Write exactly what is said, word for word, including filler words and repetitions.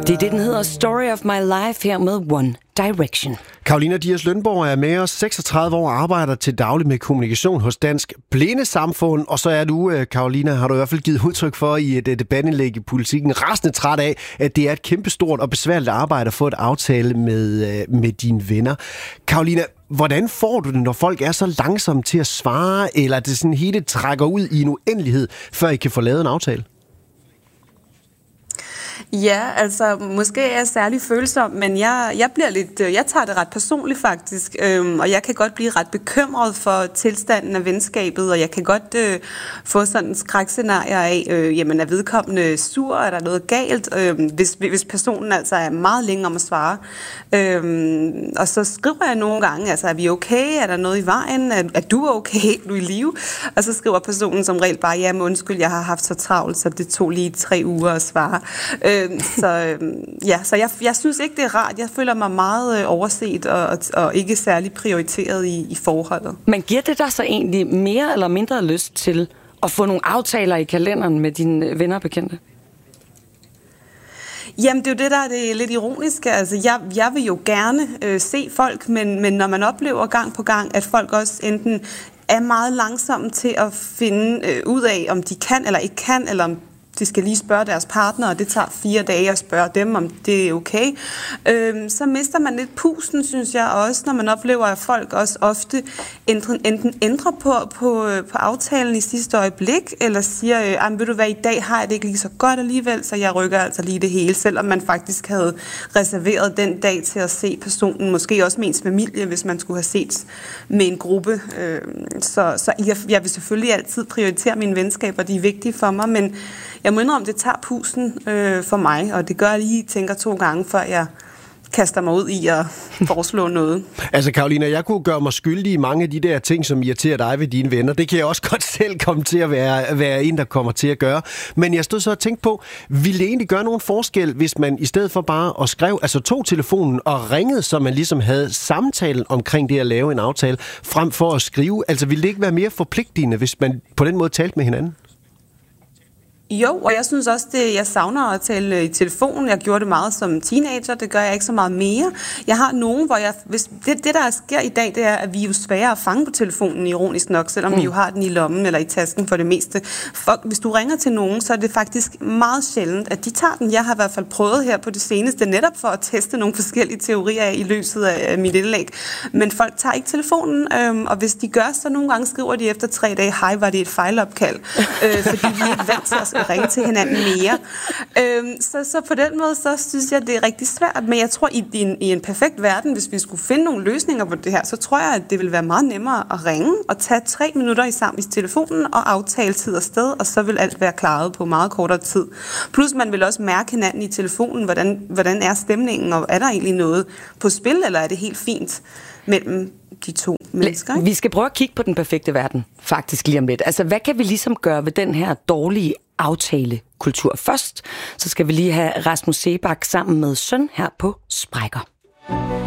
Det er det, den hedder Story of My Life her med One Direction. Karolina Dias Lønborg er med os, seksogtredive år, arbejder til daglig med kommunikation hos Dansk Blindesamfund. Og så er du, Karolina, har du i hvert fald givet udtryk for i et debatindlæg i Politikken, rasende træt af, at det er et kæmpestort og besværligt arbejde at få et aftale med, med dine venner. Karolina, hvordan får du det, når folk er så langsomme til at svare, eller det sådan hele trækker ud i en uendelighed, før I kan få lavet en aftale? Ja, altså måske er jeg særlig følsom, men jeg, jeg bliver lidt, jeg tager det ret personligt faktisk, øhm, og jeg kan godt blive ret bekymret for tilstanden af venskabet, og jeg kan godt øh, få sådan en skrækscenarie af, øh, jamen er vedkommende sur, er der noget galt, øh, hvis, hvis personen altså er meget længe om at svare. Øhm, og så skriver jeg nogle gange, altså er vi okay, er der noget i vejen, er, er du okay, er du i live? Og så skriver personen som regel bare, jamen undskyld, jeg har haft så travlt, så det tog lige tre uger at svare. Øh, så ja, så jeg, jeg synes ikke, det er rart. Jeg føler mig meget øh, overset og, og, og ikke særlig prioriteret i, i forholdet. Men giver det dig så egentlig mere eller mindre lyst til at få nogle aftaler i kalenderen med dine venner og bekendte? Jamen, det er jo det, der er det lidt ironiske. Altså, jeg, jeg vil jo gerne øh, se folk, men, men når man oplever gang på gang, at folk også enten er meget langsomme til at finde øh, ud af, om de kan eller ikke kan, eller om de skal lige spørge deres partner, og det tager fire dage at spørge dem, om det er okay. Øhm, så mister man lidt pusten, synes jeg også, når man oplever, at folk også ofte enten, enten ændrer på, på, på aftalen i sidste øjeblik, eller siger, øh, ved du hvad, i dag har jeg det ikke lige så godt alligevel, så jeg rykker altså lige det hele, selvom man faktisk havde reserveret den dag til at se personen, måske også med ens familie, hvis man skulle have set med en gruppe. Øhm, så så jeg, jeg vil selvfølgelig altid prioritere mine venskaber, de er vigtige for mig, men jeg må indrømme, det tager pusten øh, for mig, og det gør, jeg lige tænker to gange, før jeg kaster mig ud i at foreslå noget. Altså, Karolina, jeg kunne gøre mig skyldig i mange af de der ting, som irriterer dig ved dine venner. Det kan jeg også godt selv komme til at være, være en, der kommer til at gøre. Men jeg stod så og tænkte på, ville det egentlig gøre nogen forskel, hvis man i stedet for bare at skrive, altså tog telefonen og ringede, så man ligesom havde samtalen omkring det at lave en aftale, frem for at skrive? Altså, ville det ikke være mere forpligtende, hvis man på den måde talte med hinanden? Jo, og jeg synes også, det jeg savner at tale i telefonen. Jeg gjorde det meget som teenager, det gør jeg ikke så meget mere. Jeg har nogen, hvor jeg... Hvis, det, det, der sker i dag, det er, at vi er jo svære at fange på telefonen, ironisk nok, selvom mm. vi jo har den i lommen eller i tasken for det meste. For, hvis du ringer til nogen, så er det faktisk meget sjældent, at de tager den. Jeg har i hvert fald prøvet her på det seneste, netop for at teste nogle forskellige teorier i løbet af mit indlæg. Men folk tager ikke telefonen, øhm, og hvis de gør, så nogle gange skriver de efter tre dage, hej, var det et fejlopkald? øh, fordi vi er ikke vant til at ringe til hinanden mere. Øhm, så, så på den måde, så synes jeg, det er rigtig svært. Men jeg tror, i, i, en, i en perfekt verden, hvis vi skulle finde nogle løsninger på det her, så tror jeg, at det vil være meget nemmere at ringe og tage tre minutter i sammen i telefonen og aftale tid og sted, og så vil alt være klaret på meget kortere tid. Plus man vil også mærke hinanden i telefonen, hvordan, hvordan er stemningen, og er der egentlig noget på spil, eller er det helt fint mellem de to mennesker? Ikke? Vi skal prøve at kigge på den perfekte verden, faktisk lige om lidt. Altså, hvad kan vi ligesom gøre ved den her dårlige aftalekultur? Først, så skal vi lige have Rasmus Seebach sammen med Søn her på Sprækker.